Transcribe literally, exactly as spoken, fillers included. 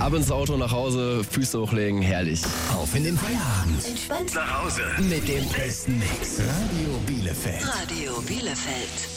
Ab ins Auto, nach Hause, Füße hochlegen, herrlich. Auf in den Feierabend. Entspannt Nach Hause. Mit dem besten Mix. Radio Bielefeld. Radio Bielefeld.